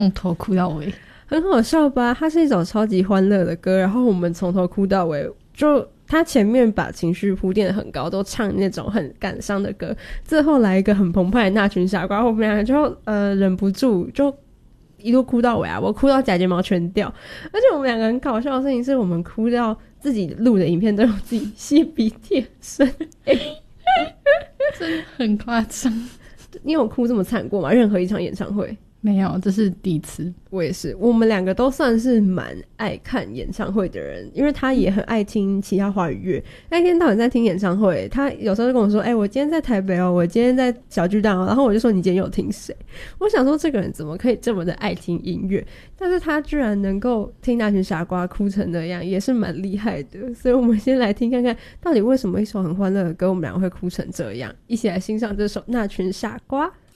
从头哭到尾， 很好笑吧？它是一首超级欢乐的歌，然后我们从头哭到尾，就他前面把情绪铺垫得很高，都唱那种很感伤的歌，最后来一个很澎湃的那群傻瓜，我们两个就忍不住就一路哭到尾啊！我哭到假睫毛全掉，而且我们两个很搞笑的事情是我们哭到自己录的影片都有自己吸鼻涕的声音， 真的很夸张。 你有哭这么惨过吗？任何一场演唱会？ 没有，这是第一次。 我也是，我们两个都算是蛮爱看演唱会的人，因为他也很爱听其他华语乐。那天到晚在听演唱会，他有时候就跟我说：“我今天在台北哦，我今天在小巨蛋哦。”然后我就说：“你今天有听谁？”我想说这个人怎么可以这么的爱听音乐？但是他居然能够听那群傻瓜哭成那样，也是蛮厉害的。所以我们先来听看看，到底为什么一首很欢乐的歌，我们两个会哭成这样？一起来欣赏这首《那群傻瓜》。